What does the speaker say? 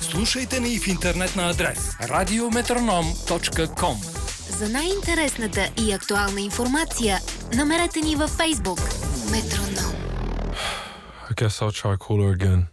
Слушайте ни в интернет на адрес radiometronom.com. За най-интересната и актуална информация намерете ни във Фейсбук. Метроном. I guess I'll try call her again.